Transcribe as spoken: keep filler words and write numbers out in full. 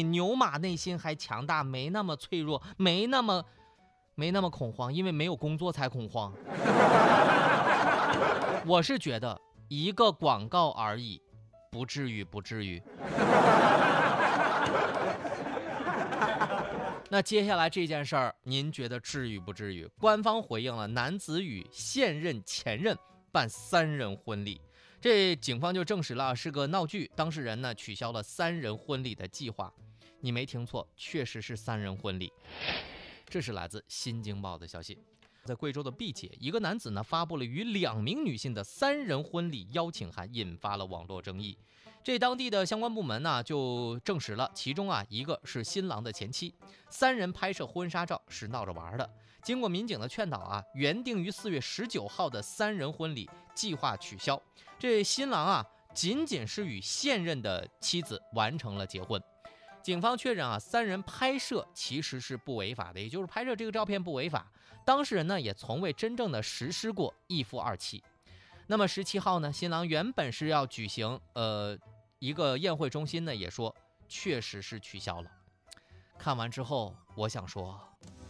比牛马内心还强大，没那么脆弱，没那么没那么恐慌，因为没有工作才恐慌。我是觉得一个广告而已，不至于，不至于。那接下来这件事儿，您觉得至于不至于？官方回应了，男子与现任、前任办三人婚礼，这警方就证实了是个闹剧，当事人呢取消了三人婚礼的计划。你没听错，确实是三人婚礼。这是来自《新京报》的消息。在贵州的毕节，一个男子呢发布了与两名女性的三人婚礼邀请函，引发了网络争议。这当地的相关部门呢就证实了，其中啊一个是新郎的前妻，三人拍摄婚纱照是闹着玩的。经过民警的劝导啊，原定于四月十九号的三人婚礼计划取消。这新郎啊仅仅是与现任的妻子完成了结婚。警方确认啊，三人拍摄其实是不违法的，也就是拍摄这个照片不违法。当事人呢也从未真正的实施过一夫二妻。那么十七号呢，新郎原本是要举行呃一个宴会中心呢，也说确实是取消了。看完之后，我想说，